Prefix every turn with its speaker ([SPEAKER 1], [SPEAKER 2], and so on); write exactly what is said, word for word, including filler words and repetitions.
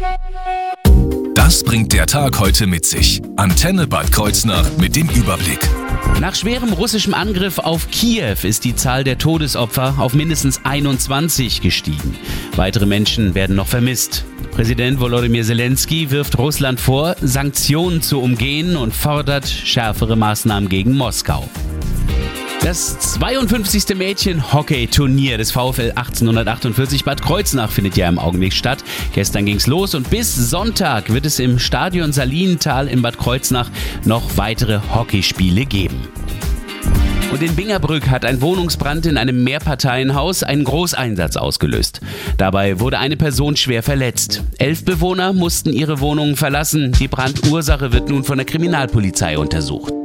[SPEAKER 1] Das bringt der Tag heute mit sich. Antenne Bad Kreuznach mit dem Überblick.
[SPEAKER 2] Nach schwerem russischem Angriff auf Kiew ist die Zahl der Todesopfer auf mindestens einundzwanzig gestiegen. Weitere Menschen werden noch vermisst. Präsident Volodymyr Zelensky wirft Russland vor, Sanktionen zu umgehen und fordert schärfere Maßnahmen gegen Moskau. Das zweiundfünfzigste Mädchen-Hockey-Turnier des VfL achtzehnhundertachtundvierzig Bad Kreuznach findet ja im Augenblick statt. Gestern ging's los und bis Sonntag wird es im Stadion Salinental in Bad Kreuznach noch weitere Hockeyspiele geben. Und in Bingerbrück hat ein Wohnungsbrand in einem Mehrparteienhaus einen Großeinsatz ausgelöst. Dabei wurde eine Person schwer verletzt. Elf Bewohner mussten ihre Wohnungen verlassen. Die Brandursache wird nun von der Kriminalpolizei untersucht.